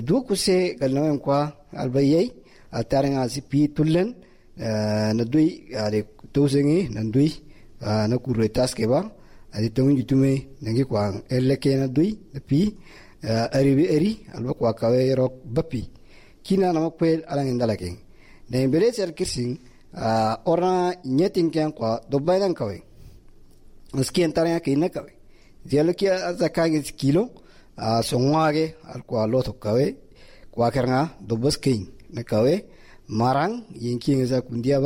دوكوسي قالنا كوا البيي التاريخ سبي تولن ندوي على توسني ندوي نكوري تاسكبا adi tong jutume nangi kwa eleke na dui pi ari alba kwa kawe rock bapi kina na makwel alang indalake na imbele ser kissing ora nyetin kan kwa dobailan kawe uski entare ke na kawe dialo kia zakage kilo songwage al kwa loto kawe kwa kerna dobas king na kawe marang yinki ngeza kundia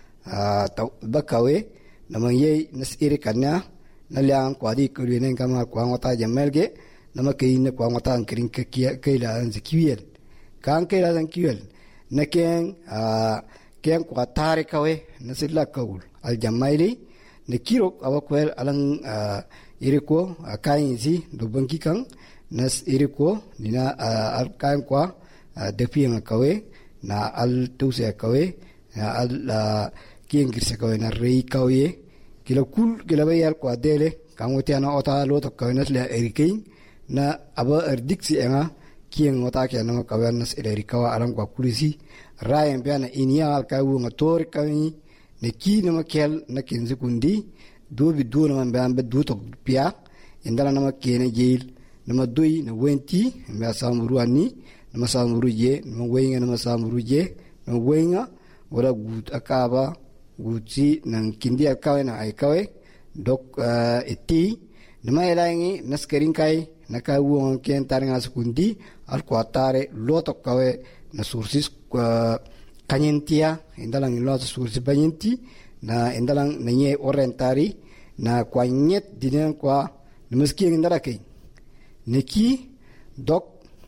ba kawe na mangye nas ire kanya nalyang kwadi kulinen kama kwa ngota jamelge namakin kwa ngota angkring kila anzikiel kan kila anzikiel naken ken kwa tare kawe nasilla kaul al jamaili nekiro awakwel alang iriko akainzi do banki kan nas iriko nina al kan kwa depiang kawe na al tuse kawe na al kien kirse kawe na rei kawe kila kul kila bayar kwa dele kamotia na ota lo to kawenas le erikin na aba erdiksi enga kien ota ke na kawenas erikawa alam kwa kulisi rayen bana inia al kawu ngator kawni ne ki na makel na kinzi kundi do bi do na man be do to pia indala na makene jil na madui na wenti me asamuru ani na masamuru je na wenga na masamuru je na wenga wala gut akaba guci nang kindi akawe na ay kawe dok iti nama elangi naskering kai nakawu ngken taringa sekundi al kuatare lotok kawe na sursis kanyentia indalang lot sursis banyenti na indalang nanye orientari na kwanyet dinan kwa namaski indarake neki dok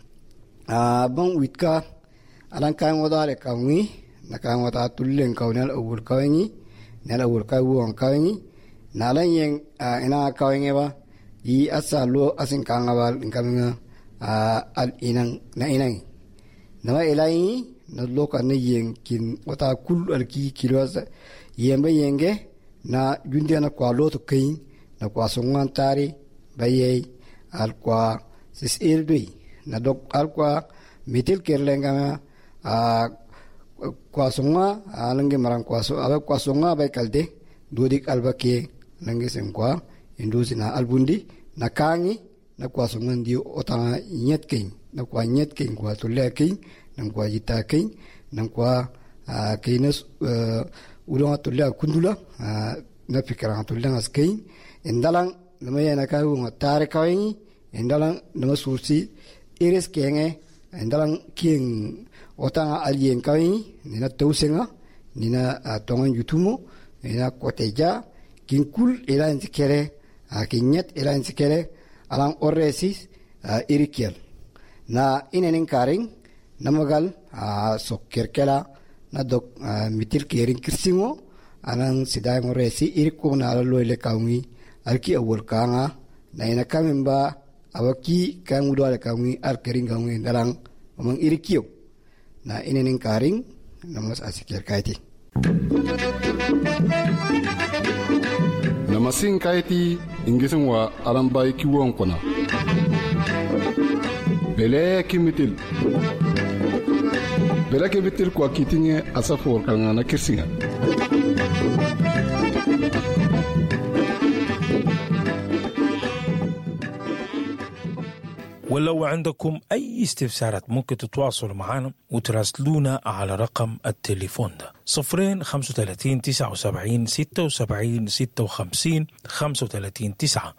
bang witka alangkang odare kawi nakangota tulen kawnal awul kawengi nala awul kawu ang kawengi nalan yeng ina kawengi ba I asalo asin kangawal inkamnga al inang na inang nama elai na loka na yeng kin wata kul al ki kilosa yembe yenge na jundia na kwa loto kain na kwa songan tari baye al kwa sis irdui na dok al kwa mitil kerlenga kwa songa alange marang kwa so aba kwa songa bay kalde dodik albake lange semkwa indusi na albundi na kangi na kwa songa ndio otanga nyet king na kwa nyet king kwa tulle king na kwa jita king na kwa kines ulonga tulle kundula na fikra tulle ngas king endalang namaya na kawu ngotare kawing endalang nama sursi iris kenge endalang king otanga alien kawing nina tausenga nina tongan yutumo nina koteja kinkul ila insikere kinyet ila insikere alang oresis irikiel na inening karing namagal sokkerkela na dok mitil kering kirsingo alang sidai oresi iriko na aloile kaungi alki awol kanga na ina kamemba awaki kangudo ale kaungi alkering kaungi dalang amang irikio na inening karing namas asikir kaiti namasin kaiti ingisin wa arambai kiwon kuna bele kimitil kwa kitinge asafor kalngana kirsinga ولو عندكم أي استفسارات ممكن تتواصلوا معنا وتراسلونا على رقم التليفون ده 035 79 76 56 35 9